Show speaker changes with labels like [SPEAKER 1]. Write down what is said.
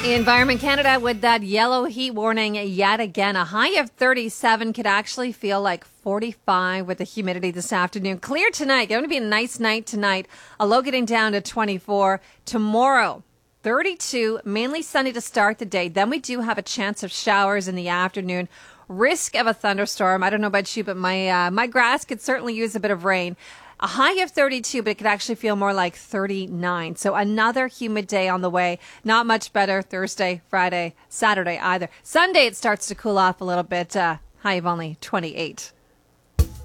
[SPEAKER 1] Environment Canada with that yellow heat warning yet again. A high of 37 could actually feel like 45 with the humidity this afternoon. Clear tonight. Going to be a nice night tonight. A low getting down to 24. Tomorrow, 32. Mainly sunny to start the day. Then we do have a chance of showers in the afternoon. Risk of a thunderstorm. I don't know about you, but my grass could certainly use a bit of rain. A high of 32, but it could actually feel more like 39. So another humid day on the way. Not much better Thursday, Friday, Saturday either. Sunday, it starts to cool off a little bit. High of only 28.